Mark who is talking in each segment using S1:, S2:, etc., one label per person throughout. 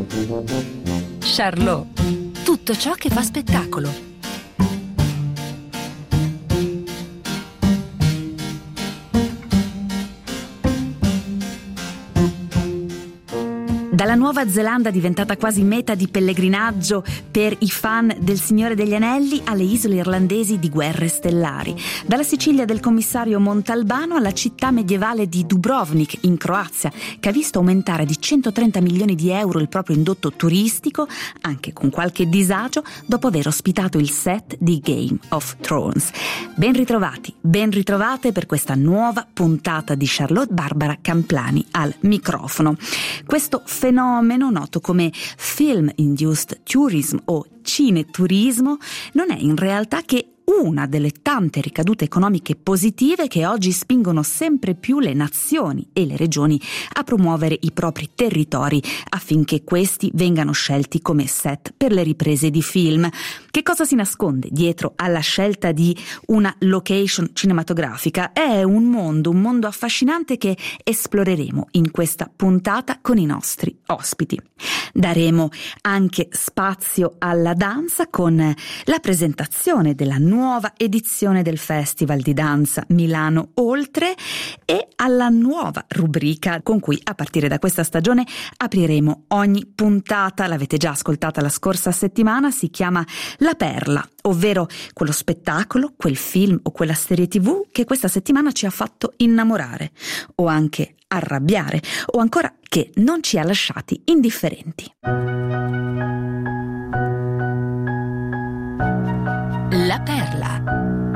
S1: Charlot, tutto ciò che fa spettacolo. Dalla Nuova Zelanda, diventata quasi meta di pellegrinaggio per i fan del Signore degli Anelli, alle isole irlandesi di Guerre Stellari. Dalla Sicilia del commissario Montalbano alla città medievale di Dubrovnik in Croazia, che ha visto aumentare di 130 milioni di euro il proprio indotto turistico, anche con qualche disagio, dopo aver ospitato il set di Game of Thrones. Ben ritrovati, ben ritrovate per questa nuova puntata di Charlot, Barbara Camplani al microfono. Questo fenomeno noto come Film-Induced Tourism o cineturismo non è in realtà che una delle tante ricadute economiche positive che oggi spingono sempre più le nazioni e le regioni a promuovere i propri territori affinché questi vengano scelti come set per le riprese di film. Che cosa si nasconde dietro alla scelta di una location cinematografica? È un mondo affascinante che esploreremo in questa puntata con i nostri ospiti. Daremo anche spazio alla danza con la presentazione della nuova edizione del Festival di Danza Milano Oltre e alla nuova rubrica con cui a partire da questa stagione apriremo ogni puntata. L'avete già ascoltata la scorsa settimana, si chiama La Perla, ovvero quello spettacolo, quel film o quella serie TV che questa settimana ci ha fatto innamorare o anche arrabbiare o ancora che non ci ha lasciati indifferenti. La Perla.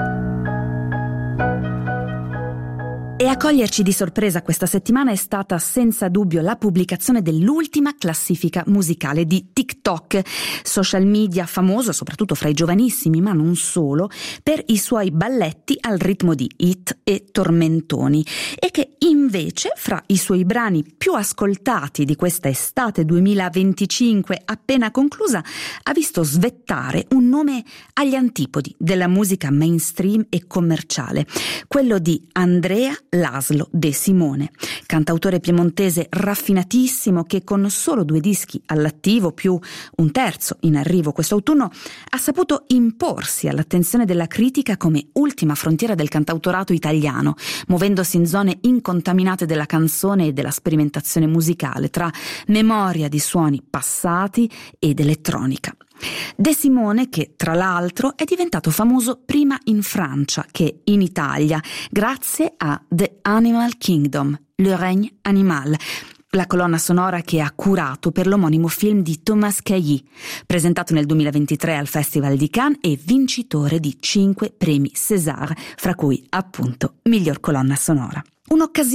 S1: E a coglierci di sorpresa questa settimana è stata senza dubbio la pubblicazione dell'ultima classifica musicale di TikTok, social media famoso soprattutto fra i giovanissimi, ma non solo, per i suoi balletti al ritmo di hit e tormentoni, e che invece fra i suoi brani più ascoltati di questa estate 2025 appena conclusa ha visto svettare un nome agli antipodi della musica mainstream e commerciale, quello di Andrea Laszlo De Simone, cantautore piemontese raffinatissimo che con solo 2 dischi all'attivo più un terzo in arrivo quest'autunno ha saputo imporsi all'attenzione della critica come ultima frontiera del cantautorato italiano, muovendosi in zone incontaminate della canzone e della sperimentazione musicale tra memoria di suoni passati ed elettronica. De Simone che tra l'altro è diventato famoso prima in Francia che in Italia grazie a The Animal Kingdom, Le Règne Animal, la colonna sonora che ha curato per l'omonimo film di Thomas Cailly, presentato nel 2023 al Festival di Cannes e vincitore di 5 premi César, fra cui appunto miglior colonna sonora. Un'occasione